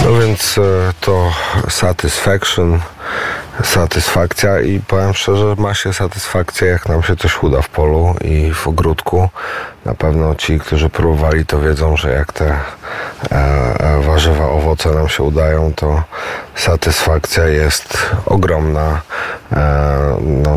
No więc to satysfakcja i powiem szczerze, ma się satysfakcję, jak nam się coś uda w polu i w ogródku. Na pewno ci, którzy próbowali, to wiedzą, że jak te warzywa, owoce nam się udają, to satysfakcja jest ogromna. No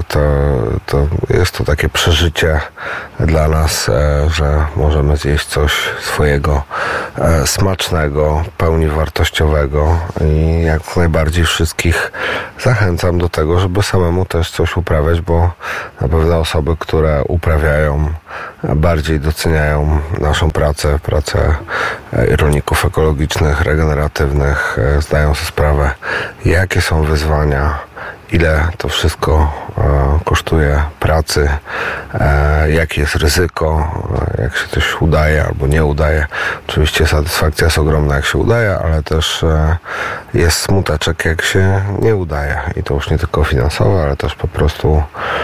to jest to takie przeżycie dla nas, że możemy zjeść coś swojego smacznego, pełni wartościowego i jak najbardziej wszystkich zachęcam do tego, żeby samemu też coś uprawiać, bo na pewno osoby, które uprawiają, bardziej doceniają naszą pracę rolników ekologicznych, regeneratywnych, zdają sobie sprawę, jakie są wyzwania, ile to wszystko kosztuje pracy, jakie jest ryzyko, jak się coś udaje albo nie udaje. Oczywiście satysfakcja jest ogromna, jak się udaje, ale też jest smuteczek, jak się nie udaje. I to już nie tylko finansowe, ale też po prostu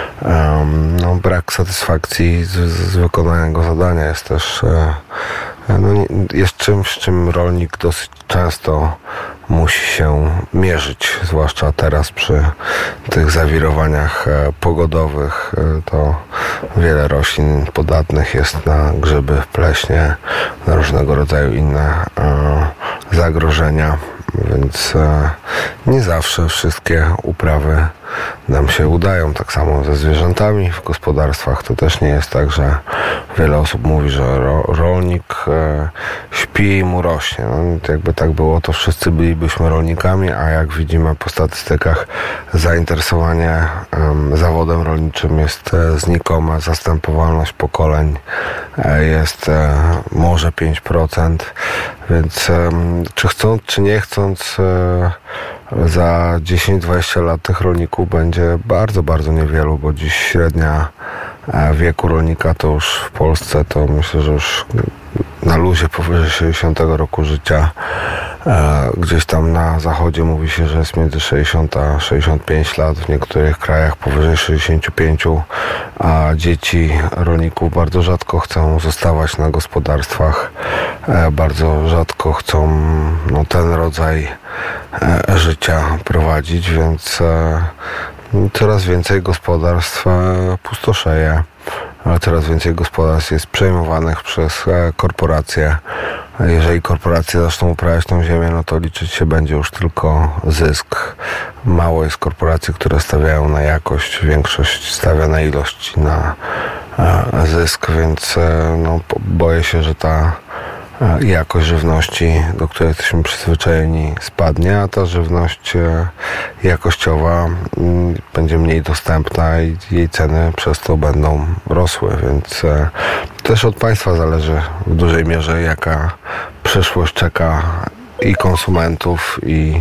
brak satysfakcji z wykonanego zadania jest też jest czymś, z czym rolnik dosyć często musi się mierzyć, zwłaszcza teraz przy tych zawirowaniach pogodowych. To wiele roślin podatnych jest na grzyby, pleśnie, na różnego rodzaju inne zagrożenia, więc nie zawsze wszystkie uprawy nam się udają. Tak samo ze zwierzętami w gospodarstwach. To też nie jest tak, że wiele osób mówi, że rolnik śpi i mu rośnie. No, jakby tak było, to wszyscy bylibyśmy rolnikami, a jak widzimy po statystykach, zainteresowanie zawodem rolniczym jest znikome. Zastępowalność pokoleń jest może 5%, więc czy chcąc, czy nie chcąc, za 10-20 lat tych rolników będzie bardzo, bardzo niewielu, bo dziś średnia wieku rolnika to już w Polsce to myślę, że już na luzie powyżej 60 roku życia. Gdzieś tam na zachodzie mówi się, że jest między 60 a 65 lat, w niektórych krajach powyżej 65, a dzieci rolników bardzo rzadko chcą zostawać na gospodarstwach, bardzo rzadko chcą ten rodzaj życia prowadzić, więc coraz więcej gospodarstw pustoszeje. Ale coraz więcej gospodarstw jest przejmowanych przez korporacje. Jeżeli korporacje zaczną uprawiać tą ziemię, no to liczyć się będzie już tylko zysk. Mało jest korporacji, które stawiają na jakość, większość stawia na ilość, na zysk, więc boję się, że ta jakość żywności, do której jesteśmy przyzwyczajeni, spadnie, a ta żywność jakościowa będzie mniej dostępna i jej ceny przez to będą rosły, więc też od państwa zależy w dużej mierze, jaka przyszłość czeka i konsumentów, i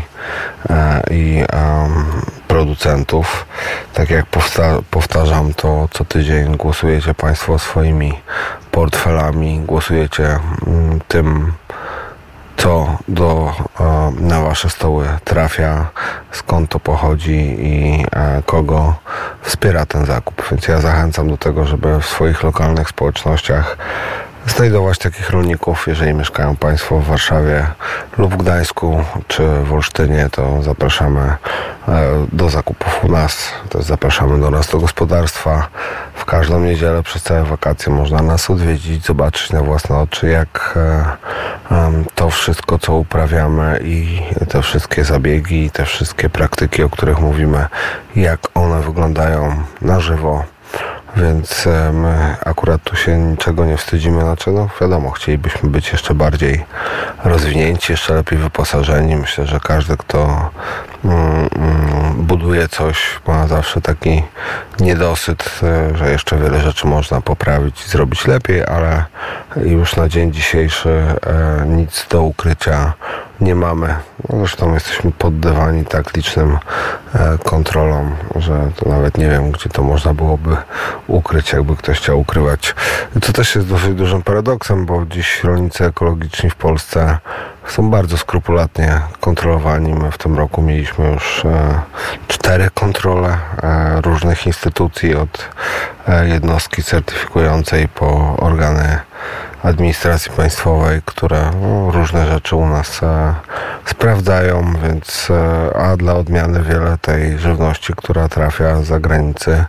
producentów. Tak jak powtarzam to co tydzień, głosujecie państwo swoimi portfelami, głosujecie tym, co na wasze stoły trafia, skąd to pochodzi i kogo wspiera ten zakup. Więc ja zachęcam do tego, żeby w swoich lokalnych społecznościach znajdować takich rolników. Jeżeli mieszkają państwo w Warszawie lub w Gdańsku czy w Olsztynie, to zapraszamy do zakupów u nas. Też zapraszamy do nas do gospodarstwa. W każdą niedzielę przez całe wakacje można nas odwiedzić, zobaczyć na własne oczy, jak to wszystko, co uprawiamy i te wszystkie zabiegi, te wszystkie praktyki, o których mówimy, jak one wyglądają na żywo. Więc my akurat tu się niczego nie wstydzimy. Znaczy, wiadomo, chcielibyśmy być jeszcze bardziej rozwinięci, jeszcze lepiej wyposażeni. Myślę, że każdy, kto buduje coś, ma zawsze taki niedosyt, że jeszcze wiele rzeczy można poprawić i zrobić lepiej, ale już na dzień dzisiejszy nic do ukrycia nie mamy. Zresztą jesteśmy poddawani tak licznym kontrolom, że to nawet nie wiem, gdzie to można byłoby ukryć, jakby ktoś chciał ukrywać. Co też jest dosyć dużym paradoksem, bo dziś rolnicy ekologiczni w Polsce są bardzo skrupulatnie kontrolowani. My w tym roku mieliśmy już 4 kontrole różnych instytucji, od jednostki certyfikującej po organy administracji państwowej, które różne rzeczy u nas sprawdzają, więc a dla odmiany wiele tej żywności, która trafia z zagranicy,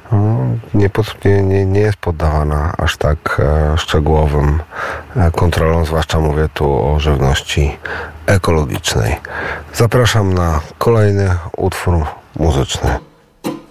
nie jest poddawana aż tak szczegółowym kontrolom, zwłaszcza mówię tu o żywności ekologicznej. Zapraszam na kolejny utwór muzyczny.